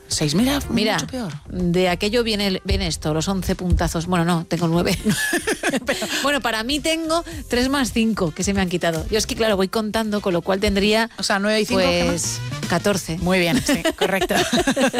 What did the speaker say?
6.000 Mira, mucho peor. De aquello viene esto, los 11 puntazos. Bueno, no, tengo 9. Bueno, para mí tengo 3 más 5 que se me han quitado. Yo es que, claro, voy contando, con lo cual tendría... O sea, 9 y 5, pues, 14. Muy bien, sí, correcto.